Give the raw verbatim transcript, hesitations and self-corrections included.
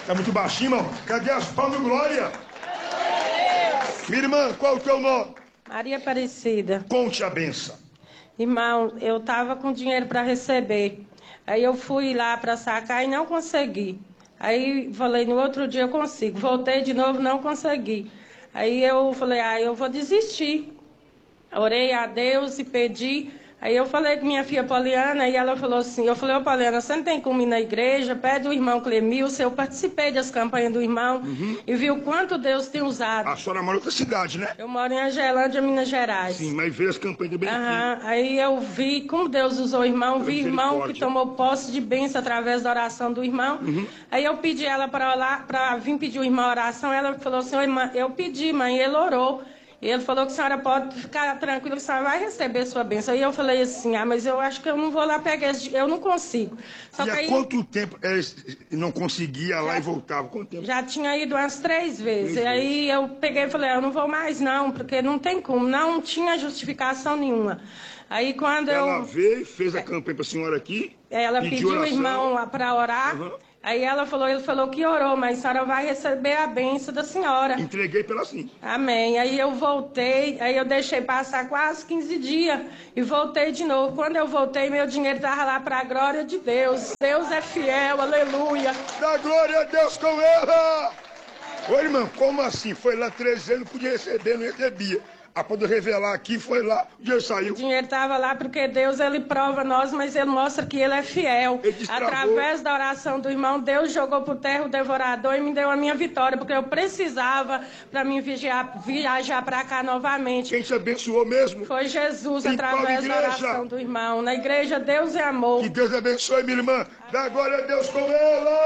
Tá muito baixinho, irmão. Cadê as palmas, glória? Minha irmã, qual é o teu nome? Maria Aparecida. Conte a benção. Irmão, eu tava com dinheiro para receber. Aí eu fui lá para sacar e não consegui. Aí falei, no outro dia eu consigo. Voltei de novo, não consegui. Aí eu falei, ah, eu vou desistir. Orei a Deus e pedi. Aí eu falei com minha filha Poliana e ela falou assim, eu falei, ô Poliana, você não tem como ir na igreja? Pede o irmão Clemilson. Eu participei das campanhas do irmão uhum. e vi o quanto Deus tem usado. A senhora mora em outra cidade, né? Eu moro em Angelândia, Minas Gerais. Sim, mas veio as campanhas do Benefício. Uhum. Aí eu vi como Deus usou o irmão, vi irmão que tomou posse de bênção através da oração do irmão. Uhum. Aí eu pedi ela para vir pedir o irmão oração. Ela falou assim, irmã, eu pedi, mãe, e ele orou. E ele falou que a senhora pode ficar tranquila, que a senhora vai receber sua bênção. Aí eu falei assim, ah, mas eu acho que eu não vou lá pegar esse dinheiro, eu não consigo. Só e que há aí, quanto tempo é, não conseguia já, lá e voltava? Quanto tempo? Já tinha ido umas três vezes. Três e aí vezes. eu peguei e falei, eu não vou mais não, porque não tem como, não tinha justificação nenhuma. Aí quando ela eu... veio, fez a campanha para a senhora aqui. Ela pediu o irmão para orar. Uhum. Aí ela falou, ele falou que orou, mas a senhora vai receber a bênção da senhora. Entreguei pela sim. Amém. Aí eu voltei, aí eu deixei passar quase quinze dias e voltei de novo. Quando eu voltei, meu dinheiro estava lá para a glória de Deus. Deus é fiel, aleluia. Dá glória a Deus com ela. Ô irmão, como assim? Foi lá treze anos, não podia receber, não recebia. Ah, quando revelar aqui, foi lá, o dinheiro saiu. O dinheiro estava lá porque Deus, ele prova nós, mas ele mostra que ele é fiel. Ele Através da oração do irmão, Deus jogou por terra o devorador e me deu a minha vitória, porque eu precisava para mim viajar, viajar para cá novamente. Quem te abençoou mesmo? Foi Jesus, em através da oração do irmão. Na igreja, Deus é amor. Que Deus abençoe, minha irmã. Dá glória a Deus com ela.